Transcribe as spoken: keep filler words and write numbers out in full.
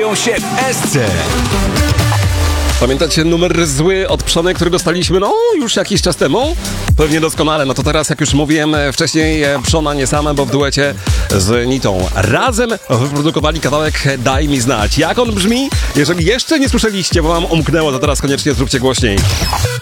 znajdują się w Esce. Pamiętacie numer zły od Przony, który dostaliśmy, no, już jakiś czas temu? Pewnie doskonale. No to teraz, jak już mówiłem wcześniej, Przona nie same, bo w duecie z Nitą razem wyprodukowali kawałek Daj mi znać. Jak on brzmi? Jeżeli jeszcze nie słyszeliście, bo wam umknęło, to teraz koniecznie zróbcie głośniej.